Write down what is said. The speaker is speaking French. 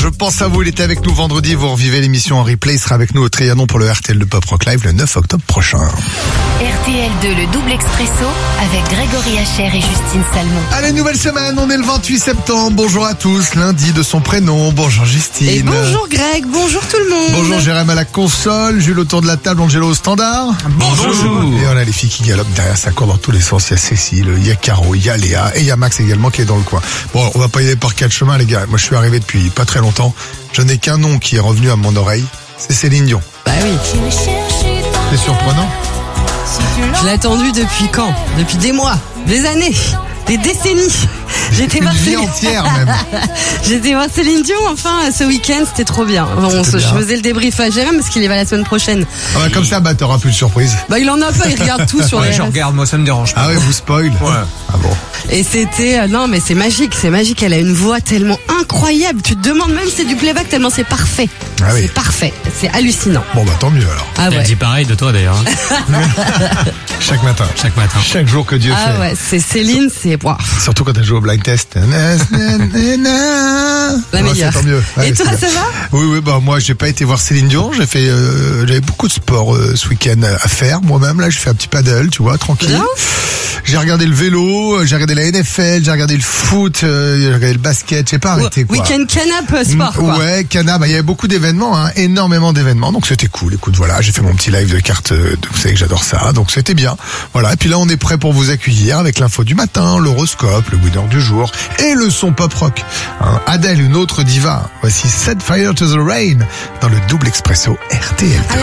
Je pense à vous, il était avec nous vendredi, vous revivez l'émission en replay, il sera avec nous au Trianon pour le RTL de Pop Rock Live le 9 octobre prochain. RTL2, le double expresso avec Grégory Hacher et Justine Salmon. Allez, nouvelle semaine, on est le 28 septembre, bonjour à tous, lundi de son prénom, bonjour Justine. Et bonjour Greg, bonjour tout le monde. Bonjour Jérém à la console, Jules autour de la table, Angelo au standard. Bonjour. Et on a les filles qui galopent derrière, ça court dans tous les sens, il y a Cécile, il y a Caro, il y a Léa et il y a Max également qui est dans le coin. Bon, on va pas y aller par quatre chemins les gars, moi je suis arrivé depuis pas très longtemps, je n'ai qu'un nom qui est revenu à mon oreille, c'est Céline Dion. Bah oui. C'est surprenant. Je l'ai attendu depuis quand? Depuis des mois, des années, des décennies. J'étais Une voir vie Céline... entière même. J'étais voir Céline Dion enfin ce week-end, c'était trop bien. Bon, C'était je bien. faisais le débrief à Jérém parce qu'il y va la semaine prochaine. Ah bah, comme ça, bah t'auras plus de surprise. Bah il en a pas, il regarde tout sur Ouais, les je restes. regarde, moi ça me dérange pas. Ah ouais, vous spoil. Ouais. Ah bon. Et c'était non mais c'est magique. Elle a une voix tellement incroyable. Tu te demandes même si c'est du playback tellement c'est parfait. Ah oui. C'est parfait, c'est hallucinant. Bon bah tant mieux alors. Ah Elle ouais. dit pareil de toi d'ailleurs, hein. Chaque matin. Chaque matin. Chaque jour que Dieu Ah fait. ouais, c'est Céline, c'est waouh. Surtout quand elle joue au blind test. La meilleure. C'est tant mieux. Ouais, Et toi, c'est ça bien. va? Oui, bah moi j'ai pas été voir Céline Dion. J'ai fait, j'avais beaucoup de sport ce week-end à faire moi-même. Là, j'ai fait un petit paddle, tu vois, tranquille. Bien. J'ai regardé le vélo, j'ai regardé la NFL, j'ai regardé le foot, j'ai regardé le basket. J'ai pas arrêté quoi. Week-end canap sport quoi. Ouais, Cana, bah il y avait beaucoup d'événements, hein, énormément d'événements, donc c'était cool. Écoute, voilà, j'ai fait mon petit live de cartes, vous savez que j'adore ça, donc c'était bien. Voilà, et puis là on est prêt pour vous accueillir avec l'info du matin, l'horoscope, le winner du jour et le son pop rock. Hein, Adèle, une autre diva. Voici Set Fire to the Rain dans le double expresso RTL2.